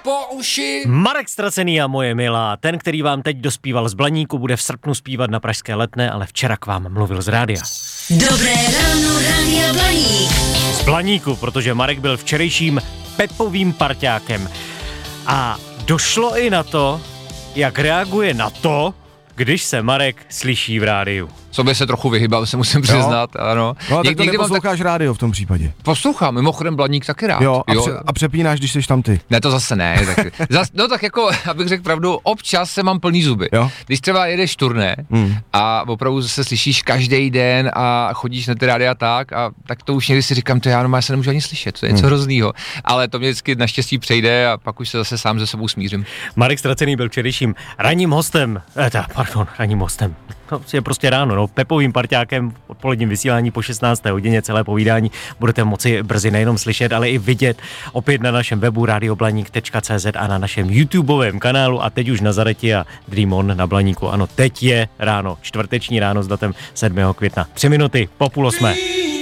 po uši. Marek Ztracený a moje milá, ten, který vám teď dospíval z Blaníku, bude v srpnu zpívat na pražské Letné, ale včera k vám mluvil z rádia. Dobré ráno, Rádia Blaník. Z Blaníku, protože Marek byl včerejším Pepovým parťákem. A došlo i na to, jak reaguje na to, když se Marek slyší v rádiu. Sobě se trochu vyhýbal, se musím přiznat, ano. No, tak to neposloucháš rádio v tom případě. Poslouchám, mimochodem Blaník taky rád. Jo, a přepínáš, když jsi tam ty. Ne, to zase ne. Tak jako, abych řekl pravdu, občas se mám plný zuby. Jo. Když třeba jedeš turné a opravdu se slyšíš každý den a chodíš na ty rádia tak to už někdy si říkám, to já se nemůžu ani slyšet, to je něco hroznýho. Ale to mě vždycky naštěstí přejde a pak už se zase sám ze sebou smířím. Marek Ztracený byl včerejším ranním hostem. To je prostě ráno, Pepovým parťákem v odpoledním vysílání po 16. hodině. Celé povídání budete moci brzy nejenom slyšet, ale i vidět opět na našem webu radioblaník.cz a na našem YouTubeovém kanálu a teď už na Zareti a Dream On na Blaníku. Ano, teď je ráno, čtvrteční ráno s datem 7. května. 3 minuty po 7:30.